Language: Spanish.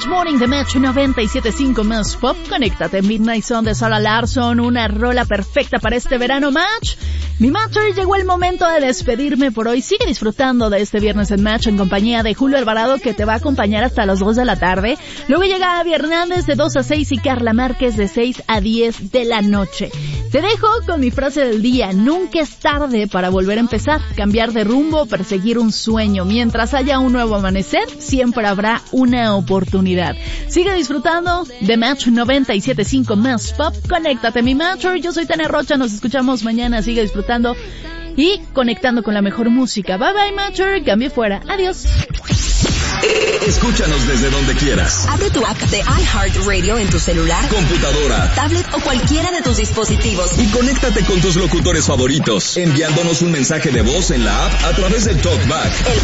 Match Morning de Match 97.5 más Pop. Conéctate, Midnight Zone de Sarah Larsson, una rola perfecta para este verano, Match. Mi Matcher, llegó el momento de despedirme por hoy. Sigue disfrutando de este viernes en Match en compañía de Julio Alvarado, que te va a acompañar hasta las 2 de la tarde. Luego llega Abby Hernández de 2 a 6 y Carla Márquez de 6 a 10 de la noche. Te dejo con mi frase del día: nunca es tarde para volver a empezar, cambiar de rumbo, perseguir un sueño. Mientras haya un nuevo amanecer, siempre habrá una oportunidad. Sigue disfrutando de Match 97.5 más Pop. Conéctate, mi Matcher. Yo soy Tania Rocha, nos escuchamos mañana. Sigue disfrutando y conectando con la mejor música. Bye bye, Matcher. Cambio fuera. Adiós. Escúchanos desde donde quieras. Abre tu app de iHeartRadio en tu celular, computadora, tablet o cualquiera de tus dispositivos y conéctate con tus locutores favoritos, enviándonos un mensaje de voz en la app a través del TalkBack.